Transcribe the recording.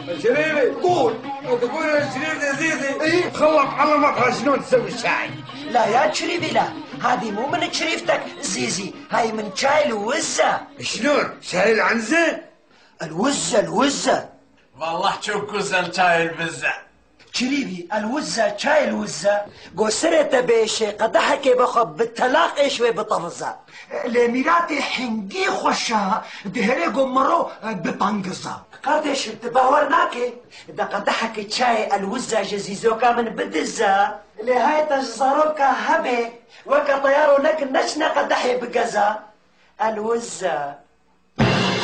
شريفي قول. تقول يا شريف يا زيزي ايه؟ خلط علمك شلون تسوي الشاي. لا يا شريفي لا، هذه مو من شريفتك زيزي، هاي من شاي الوزة. شلون؟ شاي العنزة؟ الوزة والله تشوكوزة شاي البزة. شريفي الوزة شاي الوزة قصرت بيشي قدحك بخب بالتلاقي شوي بطفزة لميراتي حنقي خوشها دهري قمرو بطنقزة قدش تباورناكي دا قدحك شاي الوزة جزيزوكا من بدزة لهاي تجزروكا هبي وكا طيارو لك نشنا قدحي بقزة الوزة